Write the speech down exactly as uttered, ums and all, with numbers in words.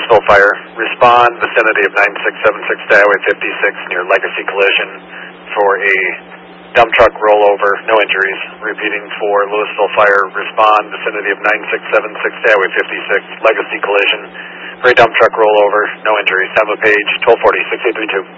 Louisville Fire. Respond, vicinity of nine six seven six to Highway fifty-six near Legacy Collision for a dump truck rollover, no injuries. Repeating for Louisville Fire. Respond, vicinity of nine six seven six to Highway fifty-six, Legacy Collision for a dump truck rollover, no injuries. Time of page twelve forty, six eight three two.